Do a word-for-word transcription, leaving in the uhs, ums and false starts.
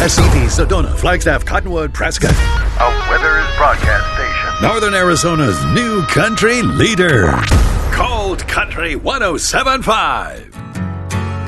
Mesquite, Sedona, Flagstaff, Cottonwood, Prescott. A Withers broadcast station. Northern Arizona's new country leader. Cold Country one oh seven point five.